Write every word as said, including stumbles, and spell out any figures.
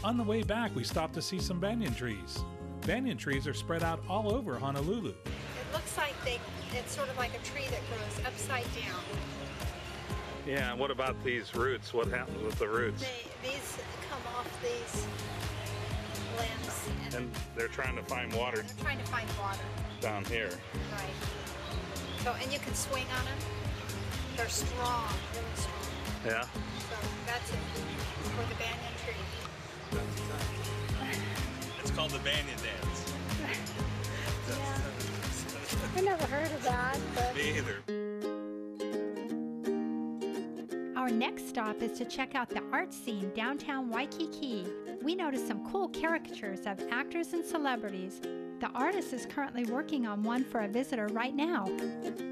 On the way back, we stopped to see some banyan trees. Banyan trees are spread out all over Honolulu. It looks like they, it's sort of like a tree that grows upside down. Yeah, and what about these roots? What happens with the roots? They, these come off these limbs. And, And they're trying to find water and they're trying to find water. down here. Right. So, and you can swing on them. They're strong, really strong. Yeah. So that's it for the banyan tree. It's called the banyan dance. Yeah. I never heard of that, but Me either. Our next stop is to check out the art scene downtown Waikiki. We noticed some cool caricatures of actors and celebrities. The artist is currently working on one for a visitor right now.